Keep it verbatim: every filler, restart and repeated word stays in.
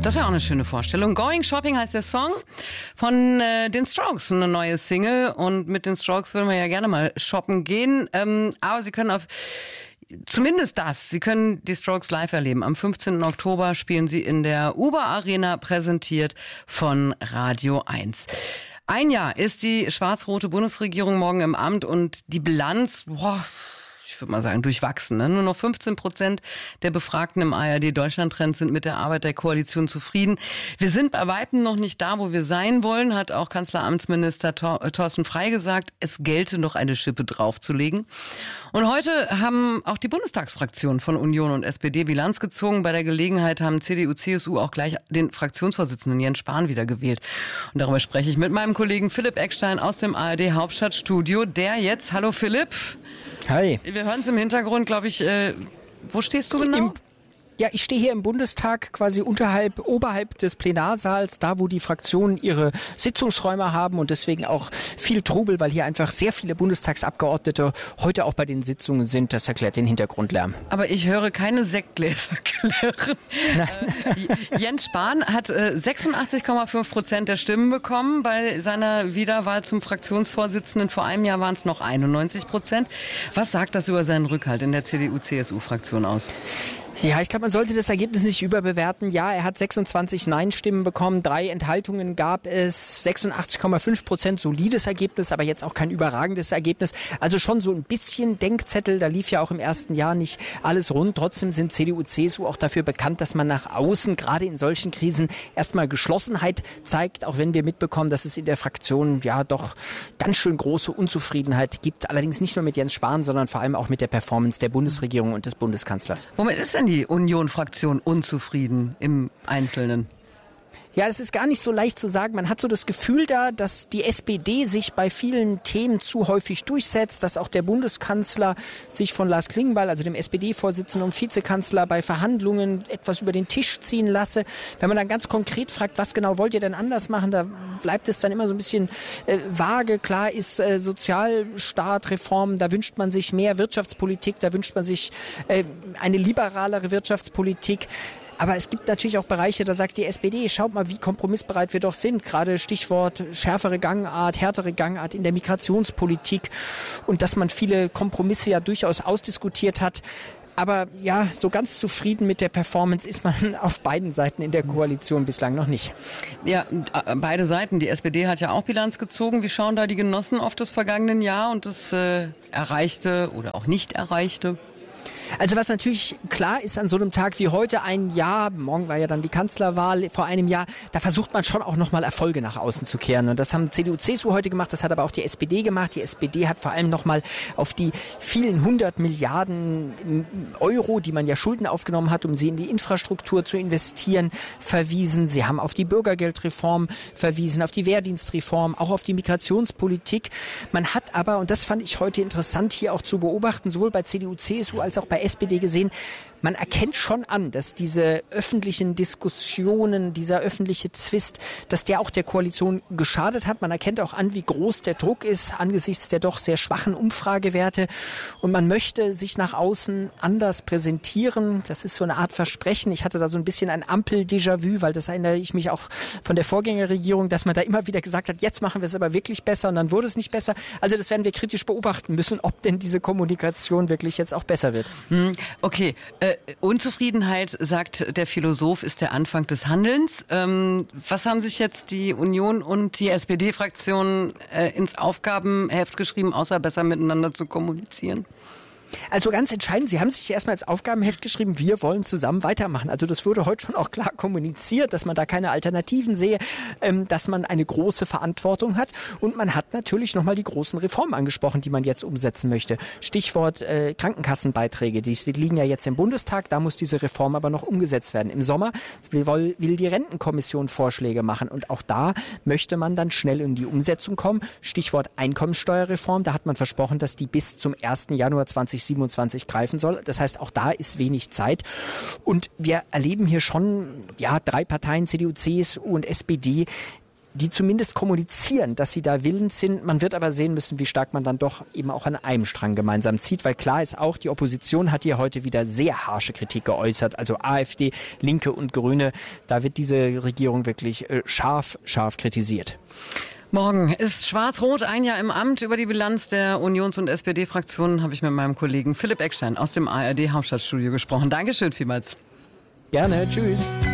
Das wäre auch eine schöne Vorstellung. Going Shopping heißt der Song von äh, den Strokes, eine neue Single. Und mit den Strokes würden wir ja gerne mal shoppen gehen. Ähm, aber Sie können auf zumindest das. Sie können die Strokes live erleben. Am fünfzehnten Oktober spielen sie in der Uber Arena, präsentiert von Radio eins. Ein Jahr ist die schwarz-rote Bundesregierung morgen im Amt und die Bilanz, boah, ich würde mal sagen, durchwachsen. Ne? Nur noch fünfzehn Prozent der Befragten im A R D-Deutschland-Trend sind mit der Arbeit der Koalition zufrieden. Wir sind bei Weitem noch nicht da, wo wir sein wollen, hat auch Kanzleramtsminister Tor- Thorsten Frey gesagt. Es gelte noch eine Schippe draufzulegen. Und heute haben auch die Bundestagsfraktionen von Union und S P D Bilanz gezogen. Bei der Gelegenheit haben C D U, C S U auch gleich den Fraktionsvorsitzenden Jens Spahn wieder gewählt. Und darüber spreche ich mit meinem Kollegen Philipp Eckstein aus dem A R D-Hauptstadtstudio, der jetzt, hallo Philipp. Hi. Wir hören es im Hintergrund, glaube ich. Äh, wo stehst du genau? Im, ja, ich stehe hier im Bundestag, quasi unterhalb, oberhalb des Plenarsaals, da wo die Fraktionen ihre Sitzungsräume haben und deswegen auch viel Trubel, weil hier einfach sehr viele Bundestagsabgeordnete heute auch bei den Sitzungen sind. Das erklärt den Hintergrundlärm. Aber ich höre keine Sektgläser klirren. Äh, Jens Spahn hat äh, sechsundachtzig Komma fünf Prozent der Stimmen bekommen bei seiner Wiederwahl zum Fraktionsvorsitzenden. Vor einem Jahr waren es noch einundneunzig Prozent. Was sagt das über seinen Rückhalt in der C D U C S U-Fraktion aus? Ja, ich glaube, man sollte das Ergebnis nicht überbewerten. Ja, er hat sechsundzwanzig Nein-Stimmen bekommen, drei Enthaltungen gab es, sechsundachtzig Komma fünf Prozent solides Ergebnis, aber jetzt auch kein überragendes Ergebnis. Also schon so ein bisschen Denkzettel, da lief ja auch im ersten Jahr nicht alles rund. Trotzdem sind C D U, C S U auch dafür bekannt, dass man nach außen, gerade in solchen Krisen, erstmal Geschlossenheit zeigt, auch wenn wir mitbekommen, dass es in der Fraktion ja doch ganz schön große Unzufriedenheit gibt. Allerdings nicht nur mit Jens Spahn, sondern vor allem auch mit der Performance der Bundesregierung und des Bundeskanzlers. Womit ist denn die Union-Fraktion unzufrieden im Einzelnen? Ja, es ist gar nicht so leicht zu sagen. Man hat so das Gefühl da, dass die S P D sich bei vielen Themen zu häufig durchsetzt, dass auch der Bundeskanzler sich von Lars Klingbeil, also dem S P D-Vorsitzenden und Vizekanzler, bei Verhandlungen etwas über den Tisch ziehen lasse. Wenn man dann ganz konkret fragt, was genau wollt ihr denn anders machen, da bleibt es dann immer so ein bisschen äh, vage. Klar ist äh, Sozialstaatreform, da wünscht man sich mehr Wirtschaftspolitik, da wünscht man sich äh, eine liberalere Wirtschaftspolitik. Aber es gibt natürlich auch Bereiche, da sagt die S P D, schaut mal, wie kompromissbereit wir doch sind. Gerade Stichwort schärfere Gangart, härtere Gangart in der Migrationspolitik und dass man viele Kompromisse ja durchaus ausdiskutiert hat. Aber ja, so ganz zufrieden mit der Performance ist man auf beiden Seiten in der Koalition bislang noch nicht. Ja, beide Seiten. Die S P D hat ja auch Bilanz gezogen. Wie schauen da die Genossen auf das vergangene Jahr und das äh, Erreichte oder auch nicht Erreichte? Also was natürlich klar ist an so einem Tag wie heute, ein Jahr, morgen war ja dann die Kanzlerwahl vor einem Jahr, da versucht man schon auch nochmal Erfolge nach außen zu kehren. Und das haben C D U, C S U heute gemacht, das hat aber auch die S P D gemacht. Die S P D hat vor allem nochmal auf die vielen hundert Milliarden Euro, die man ja Schulden aufgenommen hat, um sie in die Infrastruktur zu investieren, verwiesen. Sie haben auf die Bürgergeldreform verwiesen, auf die Wehrdienstreform, auch auf die Migrationspolitik. Man hat aber, und das fand ich heute interessant hier auch zu beobachten, sowohl bei C D U, C S U als auch bei S P D gesehen, man erkennt schon an, dass diese öffentlichen Diskussionen, dieser öffentliche Zwist, dass der auch der Koalition geschadet hat. Man erkennt auch an, wie groß der Druck ist angesichts der doch sehr schwachen Umfragewerte. Und man möchte sich nach außen anders präsentieren. Das ist so eine Art Versprechen. Ich hatte da so ein bisschen ein Ampel-Déjà-vu, weil das erinnere ich mich auch von der Vorgängerregierung, dass man da immer wieder gesagt hat, jetzt machen wir es aber wirklich besser und dann wurde es nicht besser. Also das werden wir kritisch beobachten müssen, ob denn diese Kommunikation wirklich jetzt auch besser wird. Okay, äh, Unzufriedenheit, sagt der Philosoph, ist der Anfang des Handelns. Ähm, was haben sich jetzt die Union und die S P D-Fraktion äh, ins Aufgabenheft geschrieben, außer besser miteinander zu kommunizieren? Also ganz entscheidend, Sie haben sich erstmal als Aufgabenheft geschrieben, wir wollen zusammen weitermachen. Also das wurde heute schon auch klar kommuniziert, dass man da keine Alternativen sehe, ähm, dass man eine große Verantwortung hat. Und man hat natürlich nochmal die großen Reformen angesprochen, die man jetzt umsetzen möchte. Stichwort äh, Krankenkassenbeiträge, die, die liegen ja jetzt im Bundestag, da muss diese Reform aber noch umgesetzt werden. Im Sommer will, will die Rentenkommission Vorschläge machen und auch da möchte man dann schnell in die Umsetzung kommen. Stichwort Einkommensteuerreform, da hat man versprochen, dass die bis zum ersten Januar zweitausendsiebenundzwanzig greifen soll. Das heißt, auch da ist wenig Zeit. Und wir erleben hier schon, ja, drei Parteien, C D U, C S U und S P D, die zumindest kommunizieren, dass sie da willens sind. Man wird aber sehen müssen, wie stark man dann doch eben auch an einem Strang gemeinsam zieht, weil klar ist auch, die Opposition hat hier heute wieder sehr harsche Kritik geäußert, also AfD, Linke und Grüne. Da wird diese Regierung wirklich äh, scharf, scharf kritisiert. Morgen ist Schwarz-Rot ein Jahr im Amt. Über die Bilanz der Unions- und S P D-Fraktionen habe ich mit meinem Kollegen Philipp Eckstein aus dem A R D-Hauptstadtstudio gesprochen. Dankeschön vielmals. Gerne, tschüss.